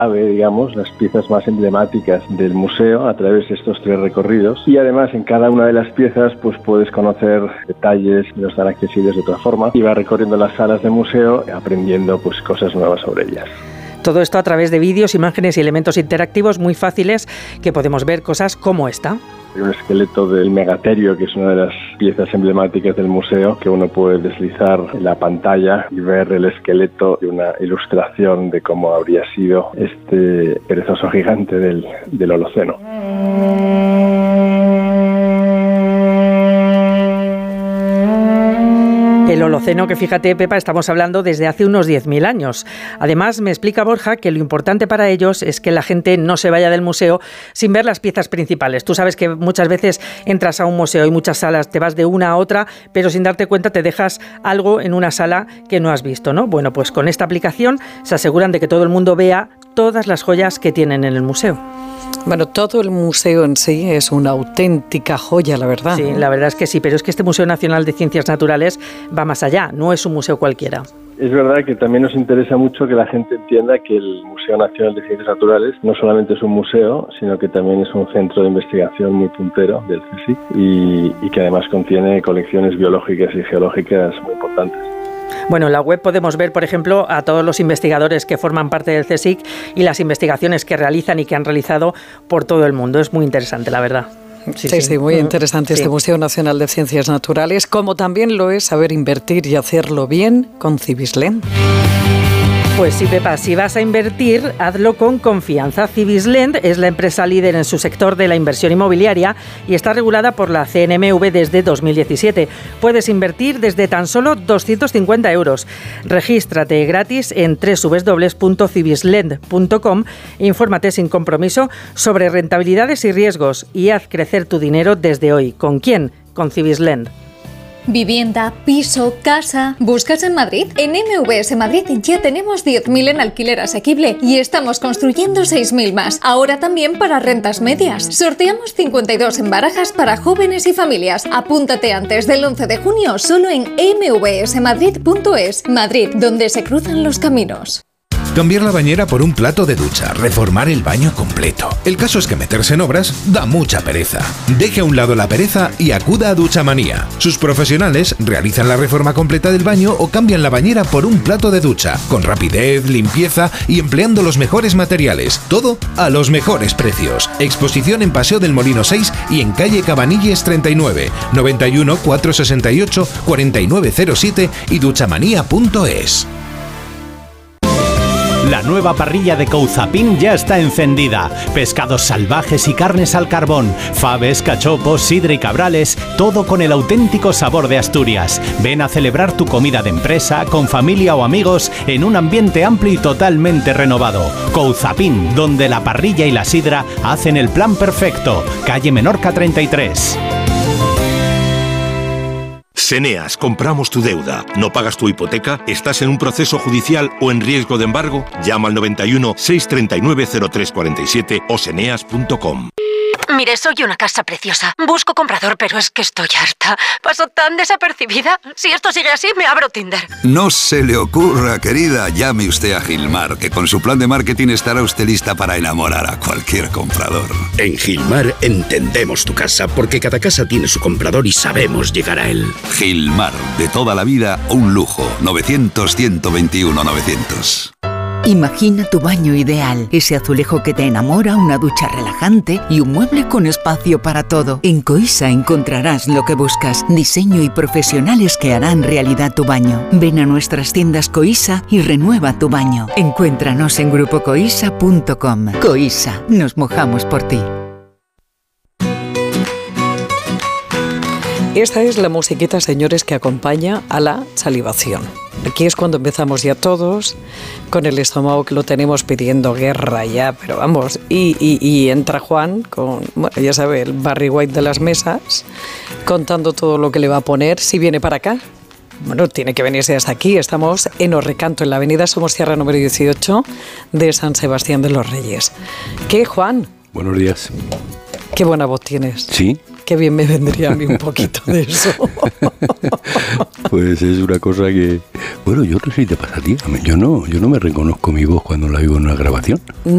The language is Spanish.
digamos, las piezas más emblemáticas del museo a través de estos 3 recorridos, y además en cada una de las piezas pues puedes conocer detalles que no están accesibles de otra forma y vas recorriendo las salas del museo aprendiendo pues cosas nuevas sobre ellas. Todo esto a través de vídeos, imágenes y elementos interactivos muy fáciles que podemos ver cosas como esta. Hay un esqueleto del Megaterio, que es una de las piezas emblemáticas del museo, que uno puede deslizar en la pantalla y ver el esqueleto y una ilustración de cómo habría sido este perezoso gigante del Holoceno. El Holoceno, que fíjate, Pepa, estamos hablando desde hace unos 10.000 años. Además, me explica Borja que lo importante para ellos es que la gente no se vaya del museo sin ver las piezas principales. Tú sabes que muchas veces entras a un museo y muchas salas, te vas de una a otra, pero sin darte cuenta te dejas algo en una sala que no has visto, ¿no? Bueno, pues con esta aplicación se aseguran de que todo el mundo vea todas las joyas que tienen en el museo. Bueno, todo el museo en sí es una auténtica joya, la verdad. Sí, la verdad es que sí, pero es que este Museo Nacional de Ciencias Naturales va más allá, no es un museo cualquiera. Es verdad que también nos interesa mucho que la gente entienda que el Museo Nacional de Ciencias Naturales no solamente es un museo, sino que también es un centro de investigación muy puntero del CSIC y que además contiene colecciones biológicas y geológicas muy importantes. Bueno, en la web podemos ver, por ejemplo, a todos los investigadores que forman parte del CSIC y las investigaciones que realizan y que han realizado por todo el mundo. Es muy interesante, la verdad. Sí, muy interesante este Museo Nacional de Ciencias Naturales, como también lo es saber invertir y hacerlo bien con Civislend. Pues sí, Pepa, si vas a invertir, hazlo con confianza. Civislend es la empresa líder en su sector de la inversión inmobiliaria y está regulada por la CNMV desde 2017. Puedes invertir desde tan solo 250 euros. Regístrate gratis en www.civislend.com e infórmate sin compromiso sobre rentabilidades y riesgos y haz crecer tu dinero desde hoy. ¿Con quién? Con Civislend. Vivienda, piso, casa. ¿Buscas en Madrid? En MVS Madrid ya tenemos 10.000 en alquiler asequible y estamos construyendo 6.000 más. Ahora también para rentas medias. Sorteamos 52 en barajas para jóvenes y familias. Apúntate antes del 11 de junio solo en mvsmadrid.es. Madrid, donde se cruzan los caminos. Cambiar la bañera por un plato de ducha, reformar el baño completo. El caso es que meterse en obras da mucha pereza. Deje a un lado la pereza y acuda a Duchamanía. Sus profesionales realizan la reforma completa del baño o cambian la bañera por un plato de ducha, con rapidez, limpieza y empleando los mejores materiales. Todo a los mejores precios. Exposición en Paseo del Molino 6 y en calle Cabanilles 39, 91 468 4907 y duchamanía.es. La nueva parrilla de Couzapin ya está encendida. Pescados salvajes y carnes al carbón, faves, cachopos, sidra y cabrales, todo con el auténtico sabor de Asturias. Ven a celebrar tu comida de empresa, con familia o amigos, en un ambiente amplio y totalmente renovado. Couzapin, donde la parrilla y la sidra hacen el plan perfecto. Calle Menorca 33. Seneas, compramos tu deuda. ¿No pagas tu hipoteca? ¿Estás en un proceso judicial o en riesgo de embargo? Llama al 91 639 0347 o seneas.com. Mire, soy una casa preciosa. Busco comprador, pero es que estoy harta. Paso tan desapercibida. Si esto sigue así, me abro Tinder. No se le ocurra, querida. Llame usted a Gilmar, que con su plan de marketing estará usted lista para enamorar a cualquier comprador. En Gilmar entendemos tu casa, porque cada casa tiene su comprador y sabemos llegar a él. Gilmar, de toda la vida, un lujo. 900-121-900. Imagina tu baño ideal, ese azulejo que te enamora, una ducha relajante y un mueble con espacio para todo. En Coisa encontrarás lo que buscas, diseño y profesionales que harán realidad tu baño. Ven a nuestras tiendas Coisa y renueva tu baño. Encuéntranos en grupocoisa.com. Coisa, nos mojamos por ti. Esta es la musiquita, señores, que acompaña a la salivación. Aquí es cuando empezamos ya todos con el estómago que lo tenemos pidiendo guerra ya, pero vamos, y entra Juan con, bueno, ya sabe, el Barry White de las mesas, contando todo lo que le va a poner si viene para acá. Bueno, tiene que venirse hasta aquí. Estamos en Orrecanto, en la avenida Somosierra número 18 de San Sebastián de los Reyes. ¿Qué, Juan? Buenos días. Qué buena voz tienes. ¿Sí? Qué bien me vendría a mí un poquito de eso. Pues es una cosa que... Bueno, yo no sé si te pasa a ti. Yo no me reconozco mi voz cuando la oigo en una grabación.